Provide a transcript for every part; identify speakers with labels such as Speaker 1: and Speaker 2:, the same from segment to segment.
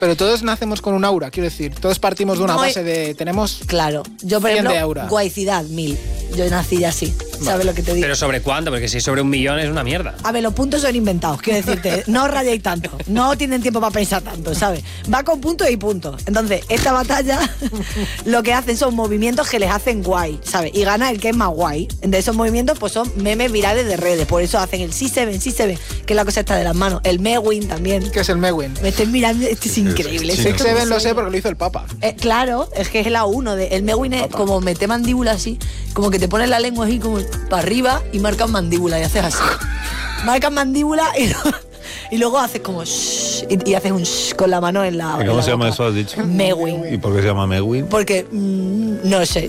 Speaker 1: Pero todos nacemos con un aura, quiero decir. Todos partimos de una base de... Tenemos...
Speaker 2: Claro. Yo, por
Speaker 1: 100
Speaker 2: ejemplo,
Speaker 1: de aura.
Speaker 2: guaicidad, 1000. Yo nací ya así. ¿Sabes lo que te digo?
Speaker 3: ¿Pero sobre cuánto? Porque si es sobre 1 millón es una mierda.
Speaker 2: A ver, los puntos son inventados, quiero decirte. No os rayéis tanto. No tienen tiempo para pensar tanto, ¿sabes? Va con puntos y puntos. Entonces, esta batalla lo que hacen son movimientos que les hacen guay, ¿sabes? Y gana el que es más guay. Entonces, esos movimientos pues son memes virales de redes. Por eso hacen el C7, que es la cosa esta de las manos. El Mewin también.
Speaker 1: ¿Qué es el Mewin?
Speaker 2: Me estoy mirando, esto es increíble.
Speaker 1: Sí, C7 lo sé porque lo hizo el Papa.
Speaker 2: Claro, es que es el A1. El Mewin es como meter mandíbula así, como que te pones la lengua así como para arriba y marcas mandíbula y haces así. Marcas mandíbula y luego haces como shh, y haces un shh con la mano en la...
Speaker 4: ¿Y cómo se llama eso, has dicho?
Speaker 2: Mewin.
Speaker 4: ¿Y por qué se llama Mewin?
Speaker 2: Porque no sé.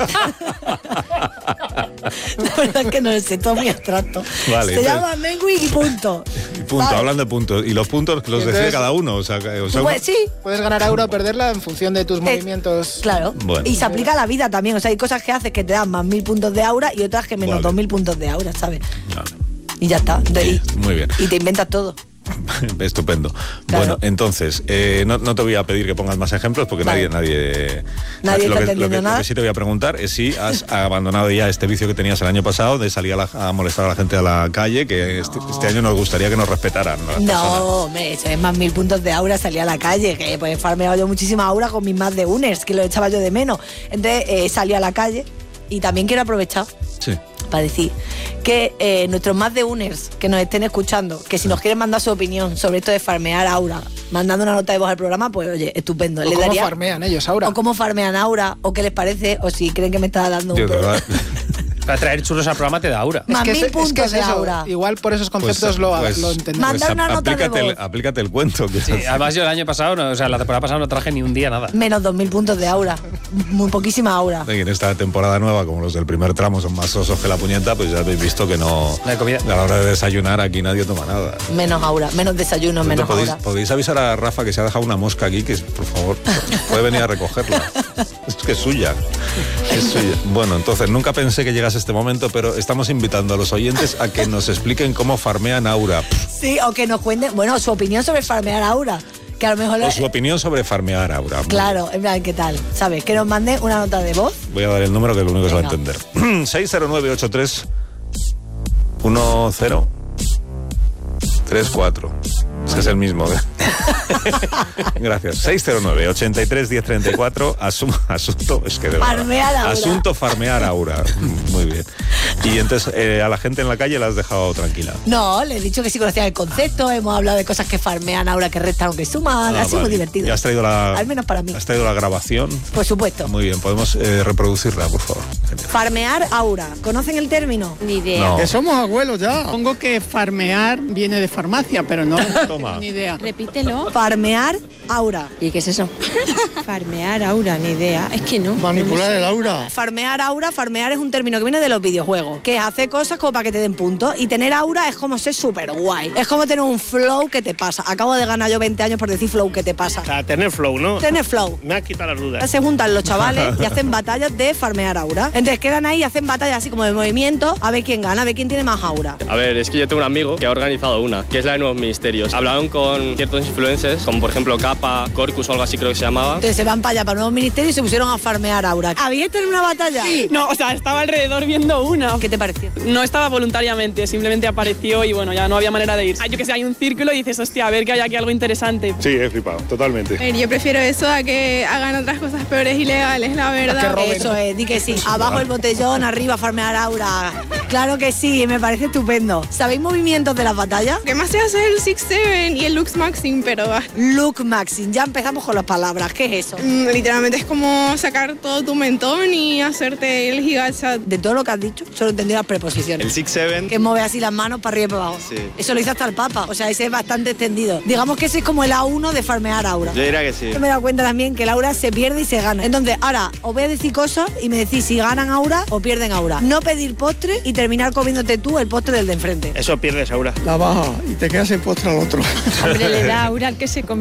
Speaker 2: La verdad es que no lo sé, todo muy abstracto.
Speaker 4: Vale,
Speaker 2: se llama Mewin y punto.
Speaker 4: Punto,
Speaker 2: ¿vale?
Speaker 4: Hablando de puntos. ¿Y los puntos los decide cada uno? O sea,
Speaker 2: pues sí.
Speaker 1: Puedes ganar aura o perderla en función de tus movimientos.
Speaker 2: Claro.
Speaker 4: Bueno.
Speaker 2: Y se aplica a la vida también. O sea, hay cosas que haces que te dan más 1000 puntos de aura y otras que menos 2000 puntos de aura, ¿sabes?
Speaker 4: Vale.
Speaker 2: Y ya está.
Speaker 4: Muy bien.
Speaker 2: Y te inventas todo.
Speaker 4: Estupendo.
Speaker 2: Claro.
Speaker 4: Bueno, entonces, no te voy a pedir que pongas más ejemplos porque
Speaker 2: vale.
Speaker 4: nadie
Speaker 2: está entendiendo nada.
Speaker 4: Lo que sí te voy a preguntar es si has abandonado ya este vicio que tenías el año pasado de salir a molestar a la gente a la calle, que este año nos gustaría que nos respetaran.
Speaker 2: No, hombre, eso es más 1000 puntos de aura, salí a la calle, que pues farmeaba yo muchísima aura con mis más de uners, que lo echaba yo de menos. Entonces salí a la calle y también quiero aprovechar para decir que nuestros más de uners que nos estén escuchando, que si nos quieren mandar su opinión sobre esto de farmear aura, mandando una nota de voz al programa, pues oye, estupendo.
Speaker 1: O cómo farmean ellos aura.
Speaker 2: O cómo farmean aura, o qué les parece, o si creen que me está dando un poco.
Speaker 3: Para traer churros al programa te da aura.
Speaker 2: Más 1000 puntos de aura.
Speaker 1: Igual por esos conceptos lo entendemos.
Speaker 2: Mandar una nota de voz.
Speaker 4: Aplícate el cuento.
Speaker 3: Sí, además yo el año pasado, la temporada pasada no traje ni un día nada.
Speaker 2: Menos 2000 puntos de aura. Muy poquísima aura.
Speaker 4: Y en esta temporada nueva, como los del primer tramo son más sosos que la puñeta, pues ya habéis visto que no...
Speaker 3: La comida.
Speaker 4: A la hora de desayunar aquí nadie toma nada.
Speaker 2: Menos aura, menos desayuno, menos aura.
Speaker 4: ¿Podéis avisar a Rafa que se ha dejado una mosca aquí? Que por favor, puede venir a recogerla. Es que es suya. Es suya. Bueno, entonces, nunca pensé que llegase este momento, pero estamos invitando a los oyentes a que nos expliquen cómo farmean aura.
Speaker 2: Sí, o que nos cuenten, bueno, su opinión sobre farmear aura. Que a lo mejor...
Speaker 4: O su opinión sobre farmear aura.
Speaker 2: Claro, en plan, ¿qué tal? ¿Sabes? Que nos manden una nota de voz.
Speaker 4: Voy a dar el número que es lo único que se va a entender. 60983 1034. Es que es el mismo. Gracias. 609 83 1034. Asunto. Es que de
Speaker 2: farmear aura.
Speaker 4: Asunto farmear aura. Muy bien. Y entonces a la gente en la calle la has dejado tranquila.
Speaker 2: No, le he dicho que sí conocían el concepto. Hemos hablado de cosas que farmean aura, que restan o que suman. Ha sido muy divertido.
Speaker 4: ¿Y has traído
Speaker 2: al menos para mí.
Speaker 4: ¿Has traído la grabación?
Speaker 2: Por supuesto.
Speaker 4: Muy bien. Podemos reproducirla, por favor. Genial.
Speaker 2: Farmear aura. ¿Conocen el término?
Speaker 5: Ni idea.
Speaker 4: No.
Speaker 6: Que somos abuelos ya. Supongo que farmear viene de farmacia, pero no.
Speaker 4: Toma.
Speaker 6: Ni idea.
Speaker 5: Repítelo.
Speaker 2: Farmear aura.
Speaker 5: ¿Y qué es eso? Farmear aura, ni idea. Es que no.
Speaker 6: Manipular el aura.
Speaker 2: Farmear es un término que viene de los videojuegos, que hace cosas como para que te den puntos, y tener aura es como ser súper guay. Es como tener un flow que te pasa. Acabo de ganar yo 20 años por decir flow que te pasa.
Speaker 7: O sea, tener flow, ¿no?
Speaker 2: Tener flow.
Speaker 7: Me has quitado las dudas.
Speaker 2: Se juntan los chavales y hacen batallas de farmear aura. Entonces quedan ahí y hacen batallas así como de movimiento, a ver quién gana, a ver quién tiene más aura.
Speaker 8: A ver, es que yo tengo un amigo que ha organizado una, que es la de Nuevos Ministerios. Hablaron con ciertos influencers, como por ejemplo Capa, Corcus o algo así creo que se llamaba.
Speaker 2: Entonces se van para allá, para Nuevos Ministerios, y se pusieron a farmear aura. ¿Habíais tenido una batalla?
Speaker 9: No, o sea, estaba alrededor viendo una.
Speaker 2: ¿Qué te pareció?
Speaker 9: No estaba voluntariamente, simplemente apareció y bueno, ya no había manera de ir. Yo que sé, hay un círculo y dices, hostia, a ver que hay aquí algo interesante.
Speaker 7: Sí, he flipado, totalmente.
Speaker 10: Yo prefiero eso a que hagan otras cosas peores y legales, la verdad.
Speaker 2: Eso es, di que sí. Abajo el botellón, arriba farmear aura. Claro que sí, me parece estupendo. ¿Sabéis movimientos de las batallas?
Speaker 10: Lo que más se hace es el 6-7 y el Lux Maxing, pero...
Speaker 2: Look Maxing, ya empezamos con las palabras. ¿Qué es eso?
Speaker 10: Literalmente es como sacar todo tu mentón y hacerte el gigachat.
Speaker 2: De todo lo que has dicho, solo he entendido las preposiciones.
Speaker 8: El 6-7.
Speaker 2: Que mueve así las manos para arriba y para abajo.
Speaker 8: Sí.
Speaker 2: Eso lo hizo hasta el Papa, o sea, ese es bastante extendido. Digamos que ese es como el A1 de farmear aura.
Speaker 8: Yo diría que sí.
Speaker 2: Yo me he dado cuenta también que el aura se pierde y se gana. Entonces, ahora, os voy a decir cosas y me decís si ganan aura o pierden aura. No pedir postre y terminar comiéndote tú el postre del de enfrente.
Speaker 7: Eso pierdes aura.
Speaker 6: La baja y te quedas en postre al otro.
Speaker 5: Hombre, le da aura al que se come el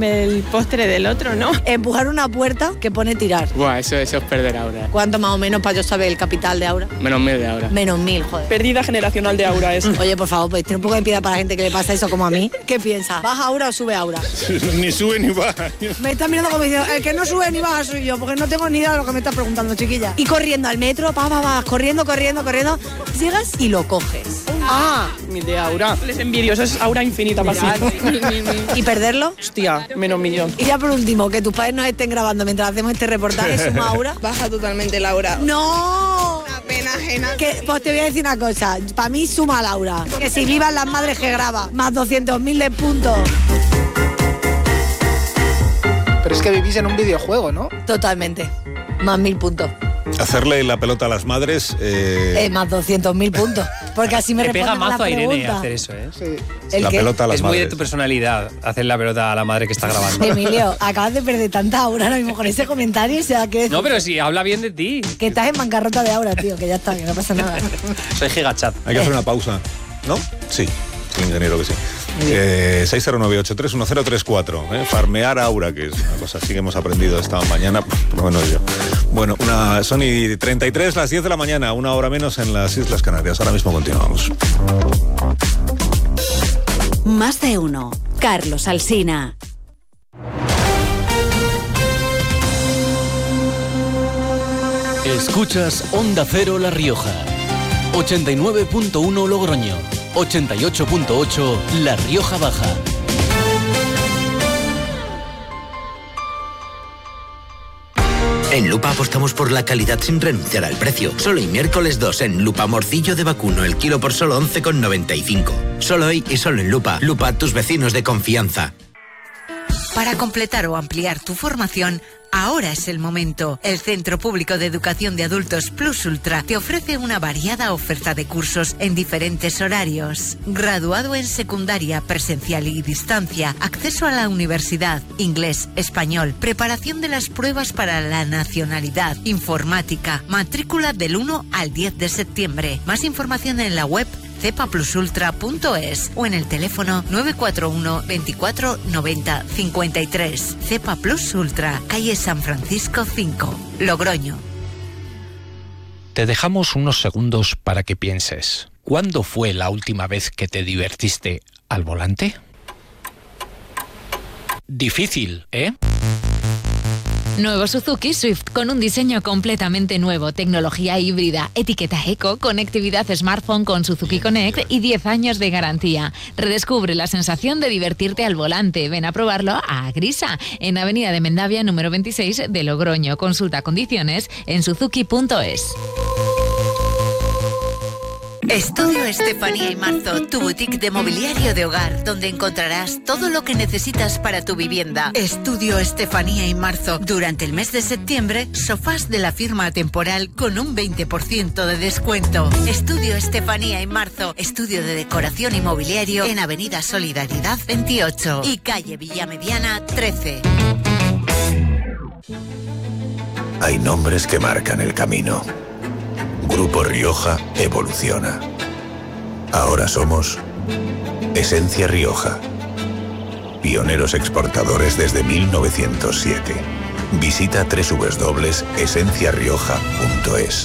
Speaker 5: postre del otro, ¿no?
Speaker 2: Empujar una puerta que pone tirar.
Speaker 8: Buah, eso es perder Aura.
Speaker 2: ¿Cuánto más o menos para yo saber el capital de Aura?
Speaker 8: Menos 1000 de Aura.
Speaker 2: Menos 1000, joder.
Speaker 9: Pérdida generacional de aura es.
Speaker 2: Oye, por favor, pues tiene un poco de piedad para la gente que le pasa eso como a mí. ¿Qué piensa? ¿Baja Aura o sube Aura?
Speaker 7: Ni sube ni baja.
Speaker 2: Me están mirando como diciendo, el que no sube ni baja soy yo, porque no tengo ni idea de lo que me estás preguntando, chiquilla. Y corriendo al metro, corriendo, llegas y lo coges.
Speaker 9: Ni de aura. Les envidio, eso es aura infinita para sí.
Speaker 2: ¿Y perderlo?
Speaker 9: Hostia, menos 1.000.000.
Speaker 2: Y ya por último, que tus padres nos estén grabando mientras hacemos este reportaje, ¿suma Aura?
Speaker 10: Baja totalmente la aura.
Speaker 2: ¡No!
Speaker 10: Una pena ajena.
Speaker 2: Pues te voy a decir una cosa, para mí suma Laura. Que si vivan las madres que graba, más 200.000 de puntos.
Speaker 1: Pero es que vivís en un videojuego, ¿no?
Speaker 2: Totalmente. Más 1000 puntos.
Speaker 4: Hacerle la pelota a las madres...
Speaker 2: Más 200.000 puntos. Porque así me
Speaker 3: pega
Speaker 2: responden a la
Speaker 3: mazo a Irene
Speaker 2: pregunta.
Speaker 3: hacer eso, ¿eh?
Speaker 1: Sí.
Speaker 4: La pelota a las
Speaker 3: es
Speaker 4: madres.
Speaker 3: muy de tu personalidad hacer la pelota a la madre que está grabando.
Speaker 2: Emilio, acabas de perder tanta aura ahora mismo con ese comentario. O sea, que
Speaker 3: No, pero si habla bien de ti.
Speaker 2: que estás en bancarrota de aura, tío. Que ya está, que no pasa nada.
Speaker 3: Soy gigachat.
Speaker 4: Hay que hacer una pausa, ¿no? Sí, ingeniero que sí. 609831034. Farmear Aura, que es una cosa así que hemos aprendido esta mañana, por lo menos yo. Bueno, son y 33, las 10 de la mañana, una hora menos en las Islas Canarias. Ahora mismo continuamos.
Speaker 11: Más de uno. Carlos Alsina.
Speaker 12: Escuchas Onda Cero La Rioja. 89.1 Logroño. 88.8 La Rioja Baja.
Speaker 13: En Lupa apostamos por la calidad sin renunciar al precio. Solo hoy miércoles 2 en Lupa morcillo de vacuno, el kilo por solo 11,95. Solo hoy y solo en Lupa. Lupa, tus vecinos de confianza.
Speaker 11: Para completar o ampliar tu formación, ahora es el momento. El Centro Público de Educación de Adultos Plus Ultra te ofrece una variada oferta de cursos en diferentes horarios. Graduado en secundaria, presencial y distancia, acceso a la universidad, inglés, español, preparación de las pruebas para la nacionalidad, informática, matrícula del 1 al 10 de septiembre. Más información en la web cepaplusultra.es o en el teléfono 941 24 90 53. Cepa Plus Ultra, calle San Francisco 5, Logroño.
Speaker 14: Te dejamos unos segundos para que pienses. ¿Cuándo fue la última vez que te divertiste al volante? Difícil, ¿eh?
Speaker 15: Nuevo Suzuki Swift con un diseño completamente nuevo, tecnología híbrida, etiqueta eco, conectividad smartphone con Suzuki Connect y 10 años de garantía. Redescubre la sensación de divertirte al volante. Ven a probarlo a Grisa, en Avenida de Mendavia número 26 de Logroño. Consulta condiciones en suzuki.es.
Speaker 11: Estudio Estefanía y Marzo, tu boutique de mobiliario de hogar, donde encontrarás todo lo que necesitas para tu vivienda. Estudio Estefanía y Marzo. Durante el mes de septiembre, sofás de la firma Temporal con un 20% de descuento. Estudio Estefanía y Marzo, estudio de decoración y mobiliario en Avenida Solidaridad 28 y calle Villamediana 13.
Speaker 16: Hay nombres que marcan el camino. Grupo Rioja evoluciona. Ahora somos Esencia Rioja. Pioneros exportadores desde 1907. Visita www.esenciarioja.es.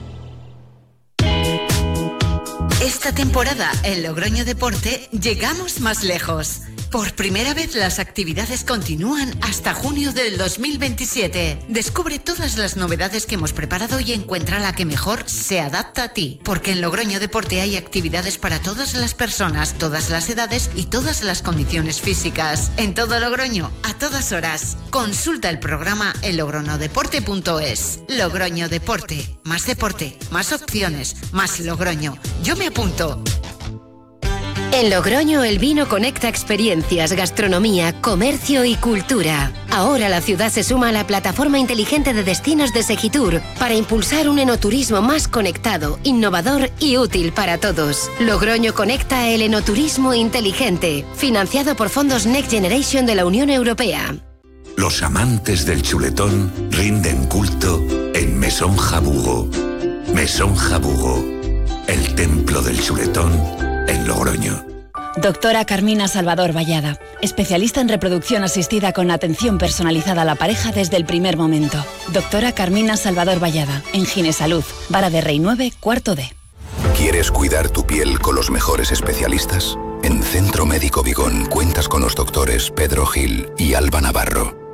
Speaker 11: Esta temporada en Logroño Deporte llegamos más lejos. Por primera vez las actividades continúan hasta junio del 2027. Descubre todas las novedades que hemos preparado y encuentra la que mejor se adapta a ti. Porque en Logroño Deporte hay actividades para todas las personas, todas las edades y todas las condiciones físicas. En todo Logroño, a todas horas. Consulta el programa en logroñodeporte.es. Logroño Deporte. Más deporte, más opciones, más Logroño. Yo me apunto.
Speaker 17: En Logroño el vino conecta experiencias, gastronomía, comercio y cultura. Ahora la ciudad se suma a la plataforma inteligente de destinos de Segitur para impulsar un enoturismo más conectado, innovador y útil para todos. Logroño conecta el enoturismo inteligente, financiado por fondos Next Generation de la Unión Europea.
Speaker 16: Los amantes del chuletón rinden culto en Mesón Jabugo. Mesón Jabugo, el templo del chuletón en Logroño.
Speaker 18: Doctora Carmina Salvador Vallada, especialista en reproducción asistida con atención personalizada a la pareja desde el primer momento. Doctora Carmina Salvador Vallada, en Ginesalud, Vara de Rey 9, cuarto D.
Speaker 19: ¿Quieres cuidar tu piel con los mejores especialistas? En Centro Médico Vigón cuentas con los doctores Pedro Gil y Alba Navarro.